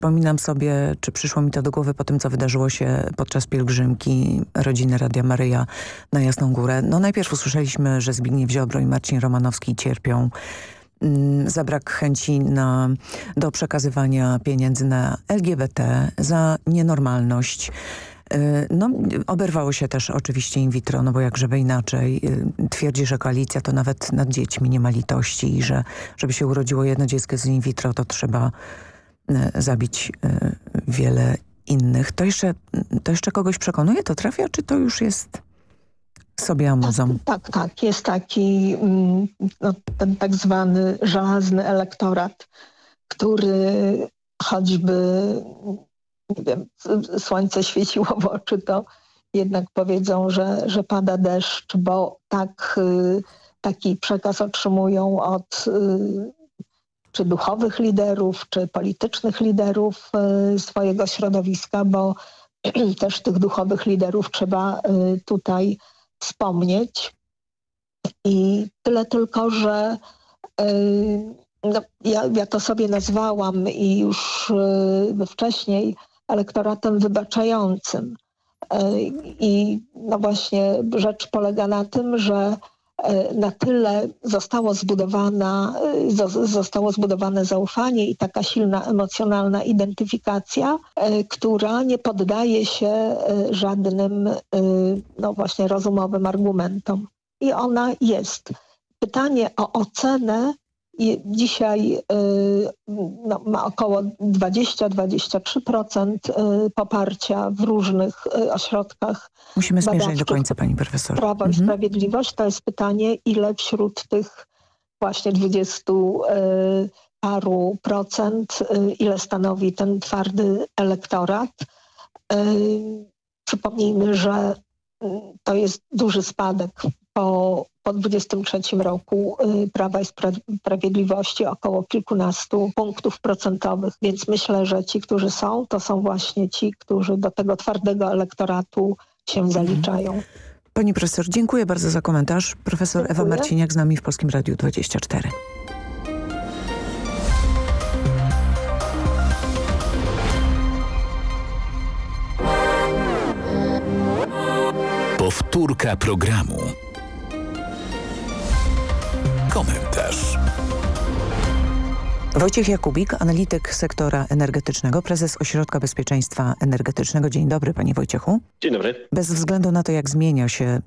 Przypominam sobie, czy przyszło mi to do głowy po tym, co wydarzyło się podczas pielgrzymki rodziny Radia Maryja na Jasną Górę. No najpierw usłyszeliśmy, że Zbigniew Ziobro i Marcin Romanowski cierpią za brak chęci do przekazywania pieniędzy na LGBT, za nienormalność. No, oberwało się też oczywiście in vitro, no bo jak żeby inaczej. Twierdzi, że koalicja to nawet nad dziećmi nie ma litości i że żeby się urodziło jedno dziecko z in vitro, to trzeba zabić wiele innych. To jeszcze kogoś przekonuje? To trafia? Czy to już jest sobie amuzą? Tak. Jest taki ten tak zwany żelazny elektorat, który choćby nie wiem, słońce świeciło w oczy, to jednak powiedzą, że pada deszcz, bo taki przekaz otrzymują od czy duchowych liderów, czy politycznych liderów swojego środowiska, bo też tych duchowych liderów trzeba tutaj wspomnieć. I tyle tylko, że ja to sobie nazwałam i już wcześniej elektoratem wybaczającym. I no właśnie rzecz polega na tym, że na tyle zostało zbudowane zaufanie i taka silna emocjonalna identyfikacja, która nie poddaje się żadnym no właśnie rozumowym argumentom. I ona jest. Pytanie o ocenę dzisiaj ma około 20-23% poparcia w różnych ośrodkach. Musimy zmierzać do końca, pani profesor. Prawo i Sprawiedliwość. To jest pytanie, ile wśród tych właśnie 20 paru procent, ile stanowi ten twardy elektorat. Przypomnijmy, że to jest duży spadek po 23 roku Prawa i Sprawiedliwości, około kilkunastu punktów procentowych, więc myślę, że ci, którzy są, to są właśnie ci, którzy do tego twardego elektoratu się zaliczają. Pani profesor, dziękuję bardzo za komentarz. Profesor Ewa Marciniak z nami w Polskim Radiu 24. Powtórka programu. Komentarz. Wojciech Jakubik, analityk sektora energetycznego, prezes Ośrodka Bezpieczeństwa Energetycznego. Dzień dobry, panie Wojciechu. Dzień dobry. Bez względu na to, jak zmienia się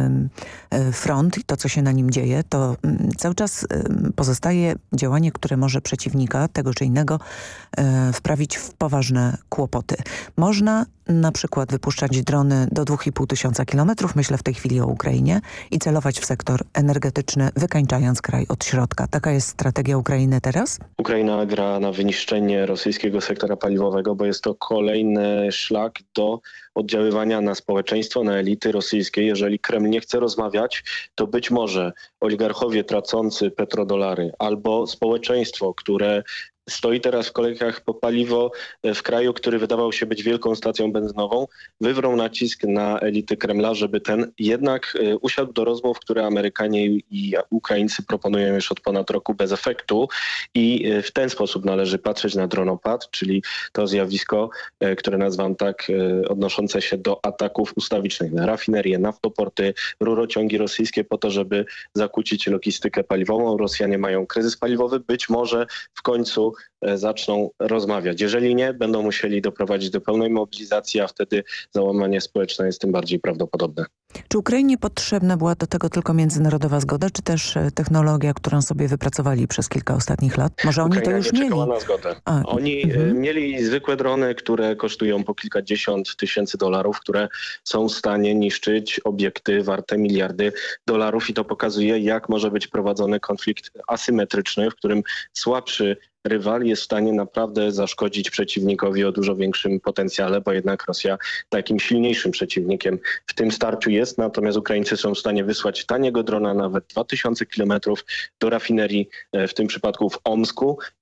front i to, co się na nim dzieje, to cały czas pozostaje działanie, które może przeciwnika tego czy innego wprawić w poważne kłopoty. Można na przykład wypuszczać drony do 2500 kilometrów, myślę w tej chwili o Ukrainie, i celować w sektor energetyczny, wykańczając kraj od środka. Taka jest strategia Ukrainy teraz? Ukraina gra na wyniszczenie rosyjskiego sektora paliwowego, bo jest to kolejny szlak do oddziaływania na społeczeństwo, na elity rosyjskie. Jeżeli Kreml nie chce rozmawiać, to być może oligarchowie tracący petrodolary albo społeczeństwo, które stoi teraz w kolejkach po paliwo w kraju, który wydawał się być wielką stacją benzynową, wywrą nacisk na elity Kremla, żeby ten jednak usiadł do rozmów, które Amerykanie i Ukraińcy proponują już od ponad roku bez efektu. I w ten sposób należy patrzeć na dronopad, czyli to zjawisko, które nazwam tak, odnoszące się do ataków ustawicznych na rafinerie, naftoporty, rurociągi rosyjskie po to, żeby zakłócić logistykę paliwową. Rosjanie mają kryzys paliwowy, być może w końcu zaczną rozmawiać. Jeżeli nie, będą musieli doprowadzić do pełnej mobilizacji, a wtedy załamanie społeczne jest tym bardziej prawdopodobne. Czy Ukrainie potrzebna była do tego tylko międzynarodowa zgoda, czy też technologia, którą sobie wypracowali przez kilka ostatnich lat? Może oni Ukraina to już nie mieli? czekała na zgodę. Oni mieli zwykłe drony, które kosztują po kilkadziesiąt tysięcy dolarów, które są w stanie niszczyć obiekty warte miliardy dolarów i to pokazuje, jak może być prowadzony konflikt asymetryczny, w którym słabszy rywal jest w stanie naprawdę zaszkodzić przeciwnikowi o dużo większym potencjale, bo jednak Rosja takim silniejszym przeciwnikiem w tym starciu jest. Natomiast Ukraińcy są w stanie wysłać taniego drona nawet 2000 kilometrów do rafinerii, w tym przypadku w Omsku, i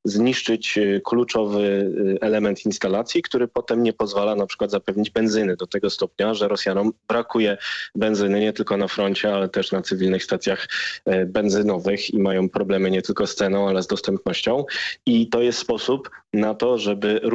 zniszczyć kluczowy element instalacji, który potem nie pozwala na przykład zapewnić benzyny do tego stopnia, że Rosjanom brakuje benzyny nie tylko na froncie, ale też na cywilnych stacjach benzynowych i mają problemy nie tylko z ceną, ale z dostępnością. I to jest sposób na to, żeby